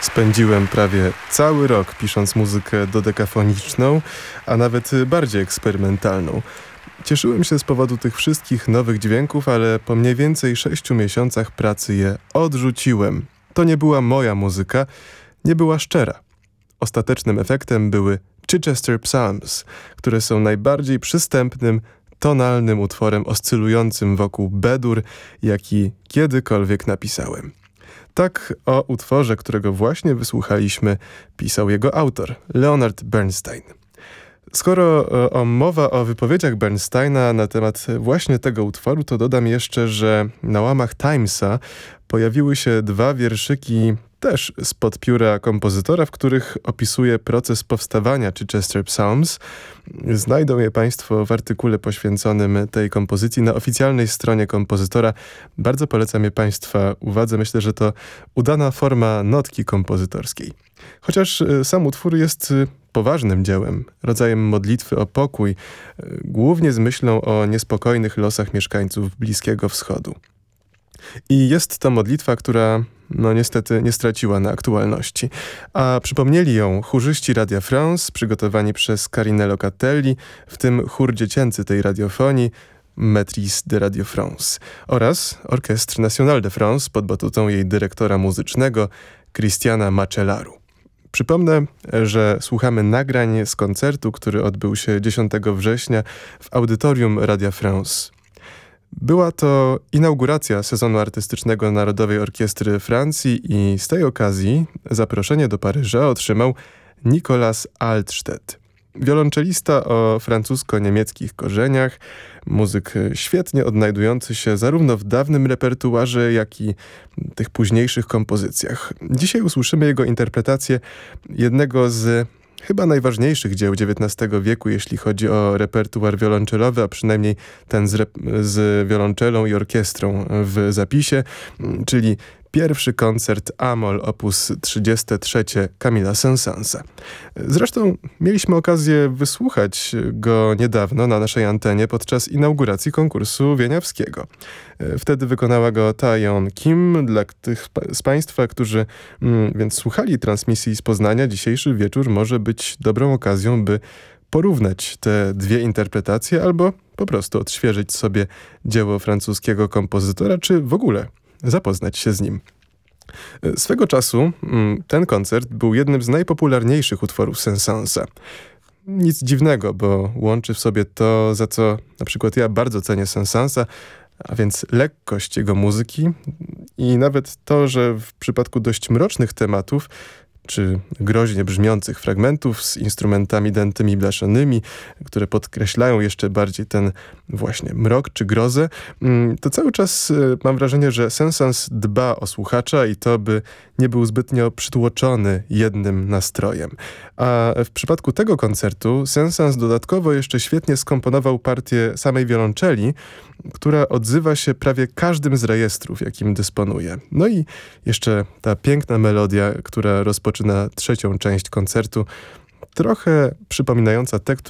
Spędziłem prawie cały rok pisząc muzykę dodekafoniczną, a nawet bardziej eksperymentalną. Cieszyłem się z powodu tych wszystkich nowych dźwięków, ale po mniej więcej 6 miesiącach pracy je odrzuciłem. To nie była moja muzyka, nie była szczera. Ostatecznym efektem były Chichester Psalms, które są najbardziej przystępnym, tonalnym utworem oscylującym wokół B-dur, jaki kiedykolwiek napisałem. Tak o utworze, którego właśnie wysłuchaliśmy, pisał jego autor, Leonard Bernstein. Skoro mowa o wypowiedziach Bernsteina na temat właśnie tego utworu, to dodam jeszcze, że na łamach Timesa pojawiły się 2 wierszyki też spod pióra kompozytora, w których opisuje proces powstawania Chichester Psalms. Znajdą je Państwo w artykule poświęconym tej kompozycji na oficjalnej stronie kompozytora. Bardzo polecam je Państwa uwadze. Myślę, że to udana forma notki kompozytorskiej. Chociaż sam utwór jest poważnym dziełem, rodzajem modlitwy o pokój, głównie z myślą o niespokojnych losach mieszkańców Bliskiego Wschodu. I jest to modlitwa, która niestety nie straciła na aktualności. A przypomnieli ją chórzyści Radia France, przygotowani przez Carinę Locatelli, w tym chór dziecięcy tej radiofonii, Maîtrise de Radio France, oraz Orchestre National de France pod batutą jej dyrektora muzycznego, Christiana Macellaru. Przypomnę, że słuchamy nagrań z koncertu, który odbył się 10 września w audytorium Radia France. Była to inauguracja sezonu artystycznego Narodowej Orkiestry Francji i z tej okazji zaproszenie do Paryża otrzymał Nicolas Altstedt. Wiolonczelista o francusko-niemieckich korzeniach, muzyk świetnie odnajdujący się zarówno w dawnym repertuarze, jak i tych późniejszych kompozycjach. Dzisiaj usłyszymy jego interpretację jednego z chyba najważniejszych dzieł XIX wieku, jeśli chodzi o repertuar wiolonczelowy, a przynajmniej ten z wiolonczelą i orkiestrą w zapisie, czyli pierwszy koncert A-moll op. 33 Camille'a Saint-Saënsa. Zresztą mieliśmy okazję wysłuchać go niedawno na naszej antenie podczas inauguracji konkursu wieniawskiego. Wtedy wykonała go Ta-Yeon Kim. Dla tych z Państwa, którzy więc słuchali transmisji z Poznania, dzisiejszy wieczór może być dobrą okazją, by porównać te 2 interpretacje albo po prostu odświeżyć sobie dzieło francuskiego kompozytora, czy w ogóle zapoznać się z nim. Swego czasu ten koncert był jednym z najpopularniejszych utworów Saint-Saënsa. Nic dziwnego, bo łączy w sobie to, za co na przykład ja bardzo cenię Saint-Saënsa, a więc lekkość jego muzyki i nawet to, że w przypadku dość mrocznych tematów czy groźnie brzmiących fragmentów z instrumentami dętymi blaszanymi, które podkreślają jeszcze bardziej ten właśnie mrok czy grozę, to cały czas mam wrażenie, że Saint-Saëns dba o słuchacza i to, by nie był zbytnio przytłoczony jednym nastrojem. A w przypadku tego koncertu Saint-Saëns dodatkowo jeszcze świetnie skomponował partię samej wiolonczeli, która odzywa się prawie każdym z rejestrów, jakim dysponuje. No i jeszcze ta piękna melodia, która rozpoczyna 3. część koncertu, trochę przypominająca tę,